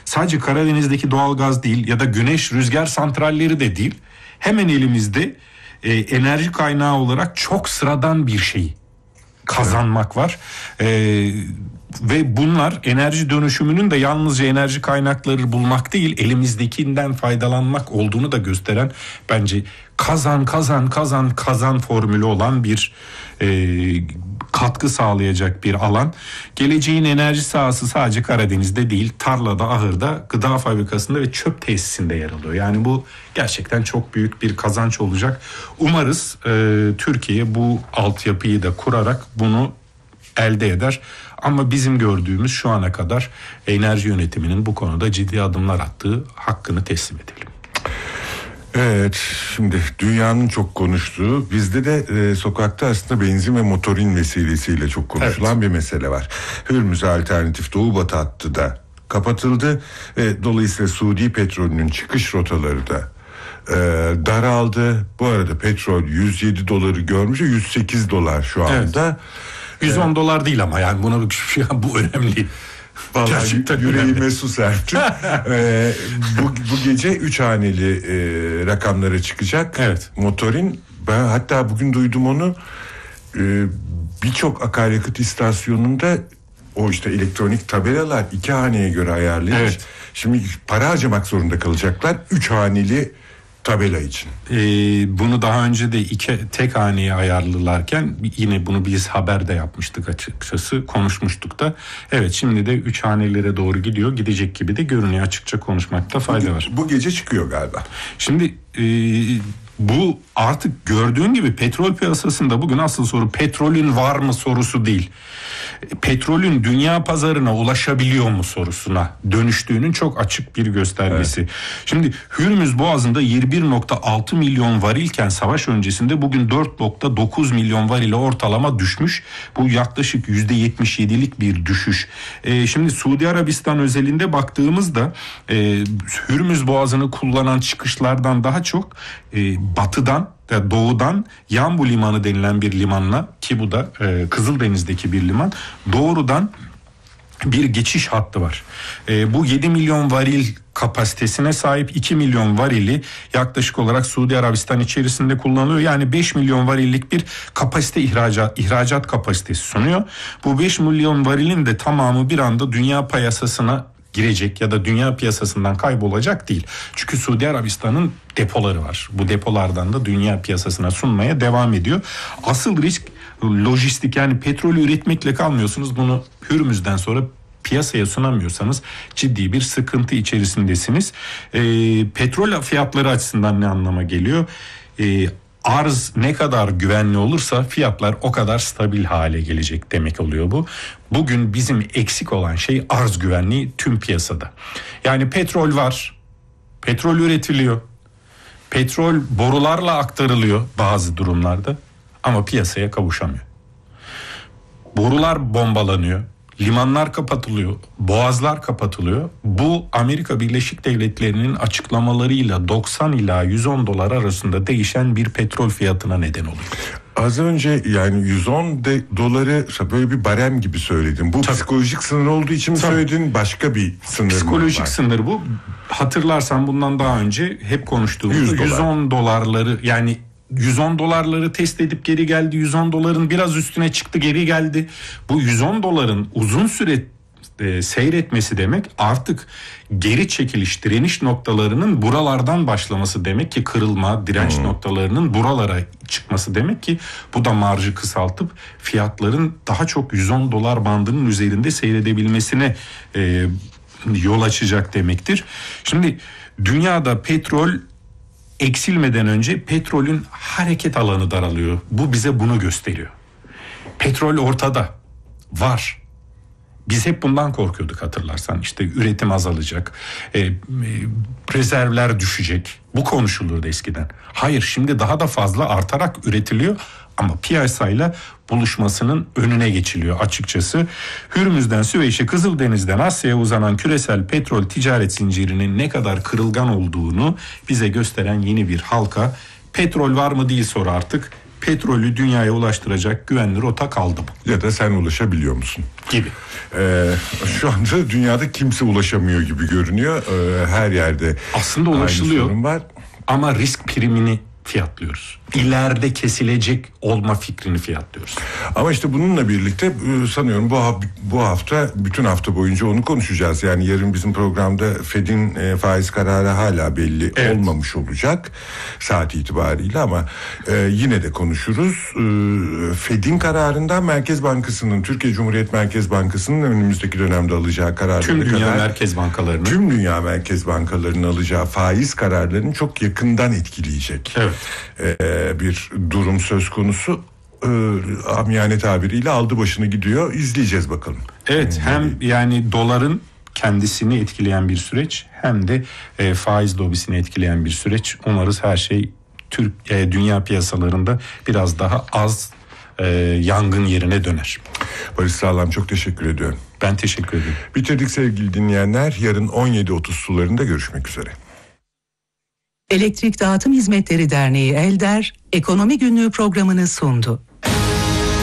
sadece Karadeniz'deki doğalgaz değil ya da güneş rüzgar santralleri de değil. Hemen elimizde enerji kaynağı olarak çok sıradan bir şeyi kazanmak var. Ve bunlar enerji dönüşümünün de yalnızca enerji kaynakları bulmak değil, elimizdekinden faydalanmak olduğunu da gösteren bence kazan formülü olan bir katkı sağlayacak bir alan. Geleceğin enerji sahası sadece Karadeniz'de değil, tarlada, ahırda, gıda fabrikasında ve çöp tesisinde yer alıyor. Yani bu gerçekten çok büyük bir kazanç olacak. Umarız Türkiye bu altyapıyı da kurarak bunu elde eder. Ama bizim gördüğümüz şu ana kadar enerji yönetiminin bu konuda ciddi adımlar attığı, hakkını teslim edelim. Evet, şimdi dünyanın çok konuştuğu, bizde de sokakta aslında benzin ve motorin vesilesiyle çok konuşulan bir mesele var. Hürmüz alternatif doğu batı hattı da kapatıldı. Dolayısıyla Suudi petrolünün çıkış rotaları da daraldı. Bu arada petrol 107 doları görmüş, 108 dolar şu anda. Evet. 110 dolar değil ama yani bu önemli. Vallahi gerçekten yüreğime su serpti. Bu gece 3 haneli rakamlara çıkacak. Evet. Motorin, ben hatta bugün duydum onu, birçok akaryakıt istasyonunda o işte elektronik tabelalar 2 haneye göre ayarlanmış. Evet. Şimdi para harcamak zorunda kalacaklar 3 haneli tabela için. Bunu daha önce de tek haneye ayarlılarken yine bunu biz haberde yapmıştık, açıkçası konuşmuştuk da. Evet, şimdi de 3 hanelere doğru gidecek gibi de görünüyor, açıkça konuşmakta fayda var. Bu gece çıkıyor galiba. Şimdi bu artık gördüğün gibi petrol piyasasında bugün asıl soru petrolün var mı sorusu değil. Petrolün dünya pazarına ulaşabiliyor mu sorusuna dönüştüğünün çok açık bir göstergesi. Evet. Şimdi Hürmüz Boğazı'nda 21.6 milyon varilken savaş öncesinde bugün 4.9 milyon varile ortalama düşmüş. Bu yaklaşık %77'lik bir düşüş. Şimdi Suudi Arabistan özelinde baktığımızda Hürmüz Boğazı'nı kullanan çıkışlardan daha çok batıdan, doğudan Yanbu Limanı denilen bir limanla, ki bu da Kızıldeniz'deki bir liman, doğrudan bir geçiş hattı var. Bu 7 milyon varil kapasitesine sahip, 2 milyon varili yaklaşık olarak Suudi Arabistan içerisinde kullanılıyor. Yani 5 milyon varillik bir kapasite, ihracat kapasitesi sunuyor. Bu 5 milyon varilin de tamamı bir anda dünya piyasasına girecek ya da dünya piyasasından kaybolacak değil. Çünkü Suudi Arabistan'ın depoları var. Bu depolardan da dünya piyasasına sunmaya devam ediyor. Asıl risk lojistik, yani petrolü üretmekle kalmıyorsunuz. Bunu Hürmüz'den sonra piyasaya sunamıyorsanız ciddi bir sıkıntı içerisindesiniz. Petrol fiyatları açısından ne anlama geliyor? Arz ne kadar güvenli olursa fiyatlar o kadar stabil hale gelecek demek oluyor bu. Bugün bizim eksik olan şey arz güvenliği tüm piyasada. Yani petrol var, petrol üretiliyor, petrol borularla aktarılıyor bazı durumlarda ama piyasaya kavuşamıyor. Borular bombalanıyor, limanlar kapatılıyor, boğazlar kapatılıyor. Bu Amerika Birleşik Devletleri'nin açıklamalarıyla 90 ila 110 dolar arasında değişen bir petrol fiyatına neden oluyor. Az önce yani 110 doları böyle bir barem gibi söyledin. Bu psikolojik sınır olduğu için mi söyledin, başka bir sınır psikolojik sınır bu. Hatırlarsan bundan daha önce hep konuştuğumuz 110 dolarları, yani 110 dolarları test edip geri geldi. 110 doların biraz üstüne çıktı, geri geldi. Bu 110 doların uzun süre seyretmesi demek artık geri çekiliş, direniş noktalarının buralardan başlaması demek ki, kırılma, direnç noktalarının buralara çıkması demek ki, bu da marjı kısaltıp fiyatların daha çok 110 dolar bandının üzerinde seyredebilmesine yol açacak demektir. Şimdi dünyada petrol eksilmeden önce petrolün hareket alanı daralıyor. Bu bize bunu gösteriyor. Petrol ortada, var. Biz hep bundan korkuyorduk, hatırlarsan. İşte üretim azalacak, rezervler düşecek. Bu konuşulurdu eskiden. Hayır, şimdi daha da fazla artarak üretiliyor ama piyasayla buluşmasının önüne geçiliyor açıkçası. Hürmüz'den Süveyş'e, Kızıldeniz'den Asya'ya uzanan küresel petrol ticaret zincirinin ne kadar kırılgan olduğunu bize gösteren yeni bir halka. Petrol var mı değil soru artık. petrolü dünyaya ulaştıracak güvenli rota kaldı mı? Ya da sen ulaşabiliyor musun? Gibi. Şu anda dünyada kimse ulaşamıyor gibi görünüyor. Her yerde aslında aynı ulaşılıyor sorun var. Ama risk primini fiyatlıyoruz. İleride kesilecek olma fikrini fiyatlıyoruz. Ama işte bununla birlikte sanıyorum bu hafta bütün hafta boyunca onu konuşacağız. Yani yarın bizim programda Fed'in faiz kararı hala belli olmamış olacak saat itibariyle ama yine de konuşuruz. Fed'in kararından Merkez Bankası'nın, Türkiye Cumhuriyet Merkez Bankası'nın önümüzdeki dönemde alacağı kararlara tüm dünya kadar merkez bankalarının, tüm dünya merkez bankalarının alacağı faiz kararlarını çok yakından etkileyecek. Evet. Bir durum söz konusu. Amiyane tabiriyle aldı başını gidiyor. İzleyeceğiz bakalım. Evet, hem yani doların kendisini etkileyen bir süreç hem de faiz lobisini etkileyen bir süreç. Umarız her şey dünya piyasalarında biraz daha az yangın yerine döner. Barış Sağlam, çok teşekkür ediyorum. Ben teşekkür ederim. Bitirdik sevgili dinleyenler. Yarın 17.30 sularında görüşmek üzere. Elektrik Dağıtım Hizmetleri Derneği ELDER, Ekonomi Günlüğü programını sundu.